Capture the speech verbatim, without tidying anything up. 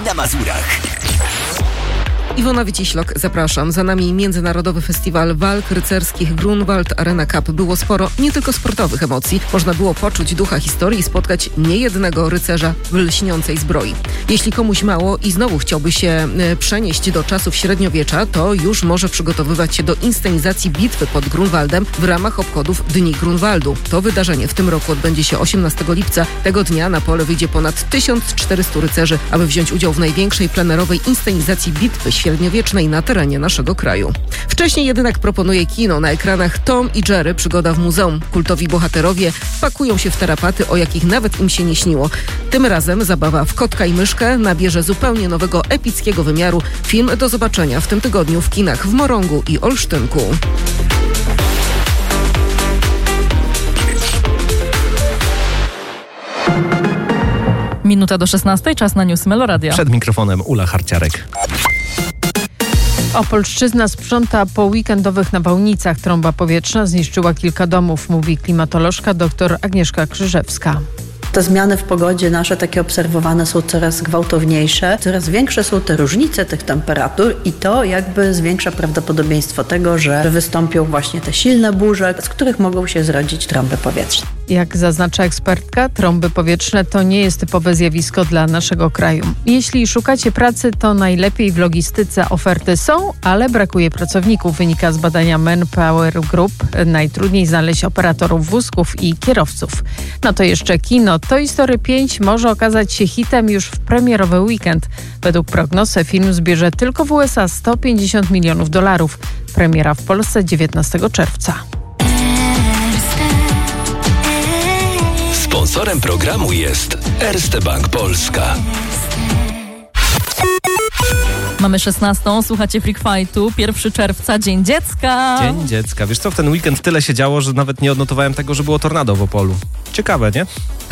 na Mazurach. Iwona Wyciślok, zapraszam. Za nami Międzynarodowy Festiwal Walk Rycerskich Grunwald Arena Cup. Było sporo nie tylko sportowych emocji. Można było poczuć ducha historii i spotkać niejednego rycerza w lśniącej zbroi. Jeśli komuś mało i znowu chciałby się przenieść do czasów średniowiecza, to już może przygotowywać się do inscenizacji bitwy pod Grunwaldem w ramach obchodów Dni Grunwaldu. To wydarzenie w tym roku odbędzie się osiemnastego lipca. Tego dnia na pole wyjdzie ponad tysiąc czterystu rycerzy, aby wziąć udział w największej plenerowej inscenizacji bitwy średniowiecznej na terenie naszego kraju. Wcześniej jedynak proponuje kino. Na ekranach Tom i Jerry, przygoda w muzeum. Kultowi bohaterowie pakują się w tarapaty, o jakich nawet im się nie śniło. Tym razem zabawa w kotka i myszkę nabierze zupełnie nowego, epickiego wymiaru. Film do zobaczenia w tym tygodniu w kinach w Morągu i Olsztynku. Minuta do szesnastej, czas na News Meloradia. Przed mikrofonem Ula Harciarek. Opolszczyzna sprząta po weekendowych nawałnicach. Trąba powietrzna zniszczyła kilka domów, mówi klimatolożka dr Agnieszka Krzyżewska. Te zmiany w pogodzie nasze takie obserwowane są coraz gwałtowniejsze, coraz większe są te różnice tych temperatur i to jakby zwiększa prawdopodobieństwo tego, że wystąpią właśnie te silne burze, z których mogą się zrodzić trąby powietrzne. Jak zaznacza ekspertka, trąby powietrzne to nie jest typowe zjawisko dla naszego kraju. Jeśli szukacie pracy, to najlepiej w logistyce oferty są, ale brakuje pracowników, wynika z badania Manpower Group. Najtrudniej znaleźć operatorów wózków i kierowców. No to jeszcze kino. Toy Story pięć może okazać się hitem już w premierowy weekend. Według prognozy film zbierze tylko w U S A sto pięćdziesiąt milionów dolarów. Premiera w Polsce dziewiętnastego czerwca. Sponsorem programu jest Erste Bank Polska. Mamy szesnastą, słuchacie Freak Fightu, pierwszego czerwca, Dzień Dziecka. Dzień Dziecka. Wiesz co, w ten weekend tyle się działo, że nawet nie odnotowałem tego, że było tornado w Opolu. Ciekawe, nie?